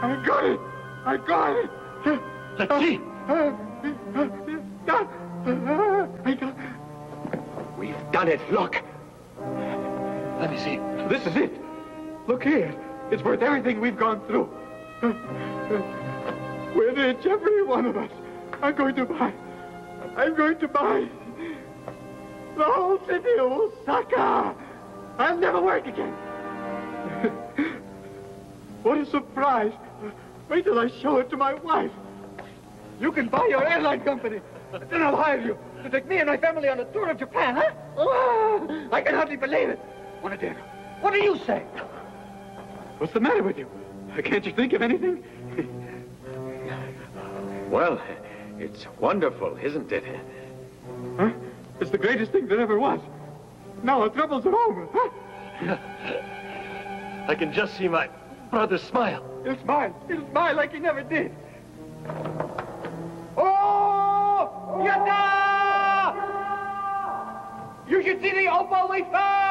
I got it! I got it! Let's see. We've done it. Look. Let me see. This is it. Look here. It's worth everything we've gone through. We're rich, every one of us. I'm going to buy the whole city of Osaka. I'll never work again. What a surprise. Wait till I show it to my wife. You can buy your airline company. Then I'll hire you to take me and my family on a tour of Japan, huh? Oh, I can hardly believe it. Monadero, what do you say? What's the matter with you? Can't you think of anything? Well, it's wonderful, isn't it? Huh? It's the greatest thing that ever was. Now our troubles are over, huh? I can just see my brother smile. He'll smile like he never did. Oh! Yatta! You should see the opal we found!